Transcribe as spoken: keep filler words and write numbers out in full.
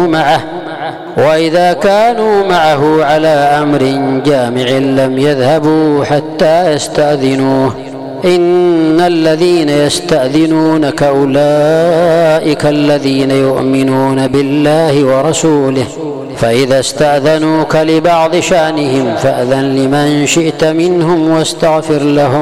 كانوا معه وإذا كانوا معه على أمر جامع لم يذهبوا حتى يستأذنوه إن الذين يستأذنونك أولئك الذين يؤمنون بالله ورسوله فإذا استأذنوك لبعض شأنهم فأذن لمن شئت منهم واستغفر لهم